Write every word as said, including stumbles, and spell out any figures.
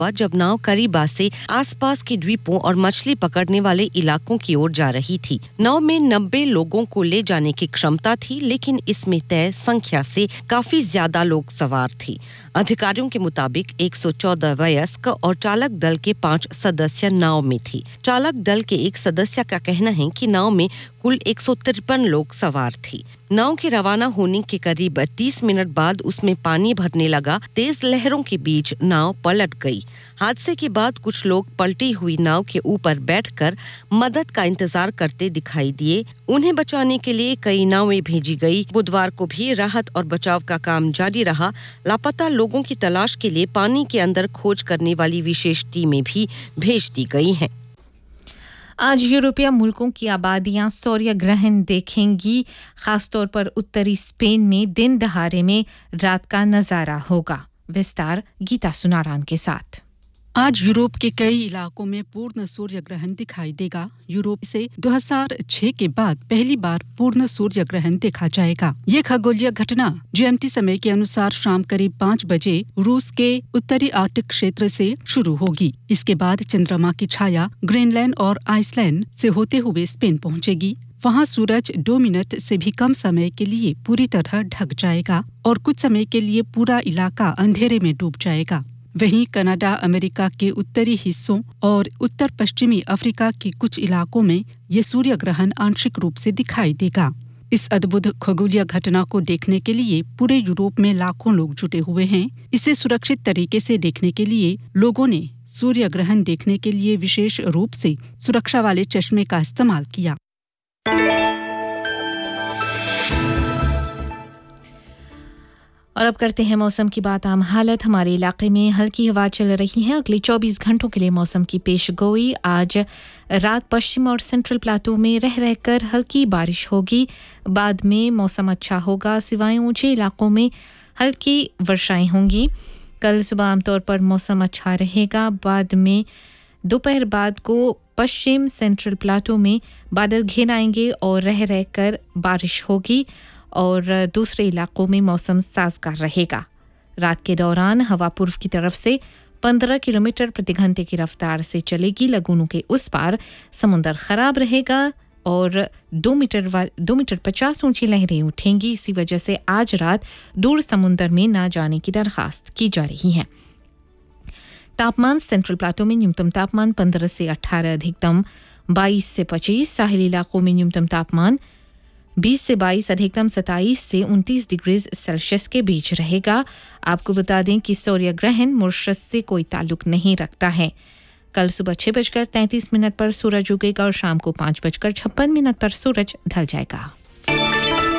जब नाव करीबा से आसपास के द्वीपों और मछली पकड़ने वाले इलाकों की ओर जा रही थी। नाव में नब्बे लोगों को ले जाने की क्षमता थी, लेकिन इसमें तय संख्या से काफी ज्यादा लोग सवार थे। अधिकारियों के मुताबिक एक सौ चौदह वयस्क और चालक दल के पाँच सदस्य नाव में थे। चालक दल के एक सदस्य का कहना है कि नाव में कुल एक सौ तिरपन लोग सवार थे। नाव के रवाना होने के करीब तीस मिनट बाद उसमें पानी भरने लगा। तेज लहरों के बीच नाव पलट गई। हादसे के बाद कुछ लोग पलटी हुई नाव के ऊपर बैठकर मदद का इंतजार करते दिखाई दिए। उन्हें बचाने के लिए कई नावें भेजी गई। बुधवार को भी राहत और बचाव का काम जारी रहा। लापता लोगों की तलाश के लिए पानी के अंदर खोज करने वाली विशेष टीमें भी भेज दी गई हैं। आज यूरोपीय मुल्कों की आबादियां सूर्य ग्रहण देखेंगी। खासतौर पर उत्तरी स्पेन में दिन दहाड़े में रात का नजारा होगा। विस्तार गीता सुनारान के साथ। आज यूरोप के कई इलाकों में पूर्ण सूर्य ग्रहण दिखाई देगा। यूरोप से दो हज़ार छह के बाद पहली बार पूर्ण सूर्य ग्रहण देखा जाएगा। ये खगोलीय घटना जीएमटी समय के अनुसार शाम करीब पाँच बजे रूस के उत्तरी आर्कटिक क्षेत्र से शुरू होगी। इसके बाद चंद्रमा की छाया ग्रीनलैंड और आइसलैंड से होते हुए स्पेन पहुंचेगी। वहां सूरज दो मिनट से भी कम समय के लिए पूरी तरह ढक जाएगा और कुछ समय के लिए पूरा इलाका अंधेरे में डूब जाएगा। वहीं कनाडा, अमेरिका के उत्तरी हिस्सों और उत्तर पश्चिमी अफ्रीका के कुछ इलाकों में ये सूर्य ग्रहण आंशिक रूप से दिखाई देगा। इस अद्भुत खगोलीय घटना को देखने के लिए पूरे यूरोप में लाखों लोग जुटे हुए हैं। इसे सुरक्षित तरीके से देखने के लिए लोगों ने सूर्य ग्रहण देखने के लिए विशेष रूप से सुरक्षा वाले चश्मे का इस्तेमाल किया। और अब करते हैं मौसम की बात। आम हालत हमारे इलाके में हल्की हवा चल रही है। अगले चौबीस घंटों के लिए मौसम की पेशगोई। आज रात पश्चिम और सेंट्रल प्लाटो में रह रहकर हल्की बारिश होगी। बाद में मौसम अच्छा होगा, सिवाय ऊंचे इलाकों में हल्की वर्षाएं होंगी। कल सुबह आमतौर पर मौसम अच्छा रहेगा। बाद में दोपहर बाद को पश्चिम सेंट्रल प्लाटो में बादल घिर आएंगे और रह रहकर बारिश होगी और दूसरे इलाकों में मौसम साजगार रहेगा। रात के दौरान हवा पूर्व की तरफ से पंद्रह किलोमीटर प्रति घंटे की रफ्तार से चलेगी। लगूनों के उस पार समुद्र खराब रहेगा और दो मीटर दो मीटर पचास ऊंची लहरें उठेंगी। इसी वजह से आज रात दूर समुद्र में ना जाने की दरखास्त की जा रही है। तापमान सेंट्रल प्लाटो में न्यूनतम तापमान पंद्रह से अठारह, अधिकतम बाईस से पच्चीस। साहिली इलाकों में न्यूनतम तापमान बीस से बाईस, अधिकतम सत्ताईस से उनतीस डिग्री सेल्सियस के बीच रहेगा। आपको बता दें कि सूर्य ग्रहण मॉरिशस से कोई ताल्लुक नहीं रखता है। कल सुबह छह बजकर तैंतीस मिनट पर सूरज उगेगा और शाम को पाँच बजकर छप्पन मिनट पर सूरज ढल जाएगा।